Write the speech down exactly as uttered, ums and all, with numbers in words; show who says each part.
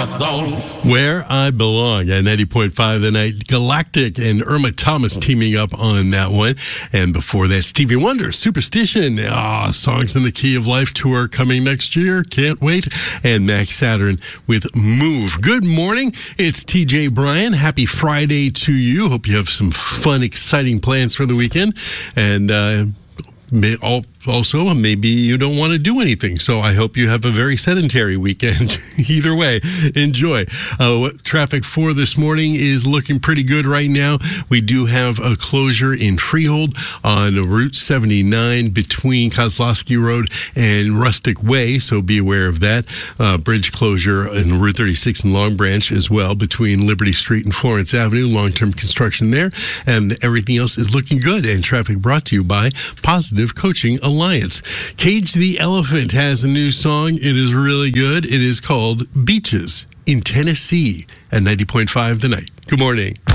Speaker 1: my song.
Speaker 2: Where I Belong at ninety point five The Night. Galactic and Irma Thomas teaming up on that one. And before that, Stevie Wonder, Superstition. Ah, Songs in the Key of Life tour coming next year. Can't wait. And Max Saturn with Move. Good morning. It's T J Bryan. Happy Friday to you. Hope you have some fun, exciting plans for the weekend. And, uh, May, also, maybe you don't want to do anything, so I hope you have a very sedentary weekend. Either way, enjoy. Uh, what traffic for this morning is looking pretty good right now. We do have a closure in Freehold on Route seventy-nine between Kozlowski Road and Rustic Way, so be aware of that. Uh, bridge closure in Route thirty-six in Long Branch as well between Liberty Street and Florence Avenue. Long-term construction there, and everything else is looking good. And traffic brought to you by Positive Coaching Alliance. Cage the Elephant has a new song. It is really good. It is called Beaches in Tennessee at ninety point five The Night. Good morning.